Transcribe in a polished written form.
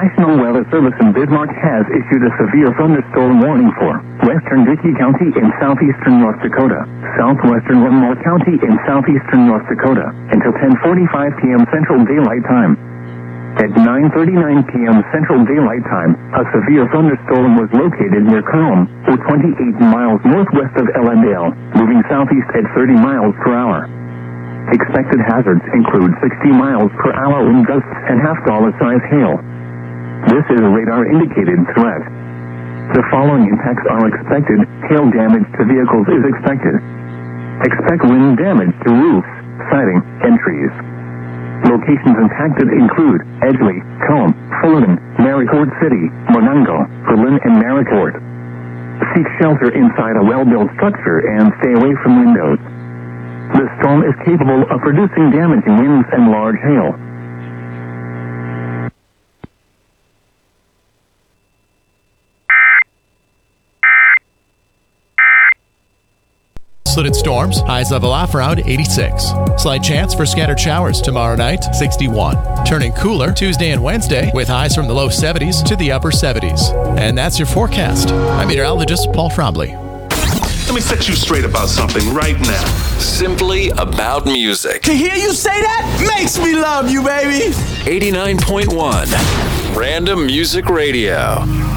National Weather Service in Bismarck has issued a severe thunderstorm warning for western Dickey County in southeastern North Dakota, southwestern Lemoore County in southeastern North Dakota, until 10:45 p.m. Central Daylight Time. At 9:39 p.m. Central Daylight Time, a severe thunderstorm was located near Curlum, 28 miles northwest of Ellendale, moving southeast at 30 miles per hour. Expected hazards include 60 miles per hour wind gusts and half-dollar-size hail. This is a radar-indicated threat. The following impacts are expected. Hail damage to vehicles is expected. Expect wind damage to roofs, siding, and trees. Locations impacted include Edgley, Culm, Fullerton, Maricourt City, Monongo, Berlin, and Maricourt. Seek shelter inside a well-built structure and stay away from windows. The storm is capable of producing damaging winds and large hail. Isolated storms, highs level off around 86. Slight chance for scattered showers tomorrow night, 61. Turning cooler Tuesday and Wednesday with highs from the low 70s to the upper 70s. And that's your forecast. I'm meteorologist Paul Trombley. Let me set you straight about something right now. Simply about music. To hear you say that makes me love you, baby. 89.1 Random Music Radio.